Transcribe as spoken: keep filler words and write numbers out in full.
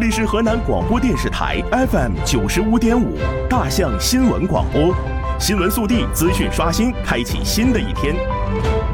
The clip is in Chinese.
里是河南广播电视台 F M 九十五点五大象新闻广播，新闻速递，资讯刷新，开启新的一天。